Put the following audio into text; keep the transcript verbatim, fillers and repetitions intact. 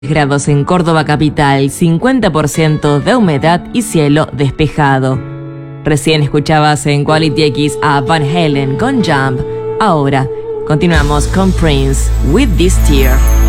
grados en Córdoba capital, cincuenta por ciento de humedad y cielo despejado. Recién escuchabas en Quality X a Van Halen con Jump. Ahora continuamos con Prince, With This Tear.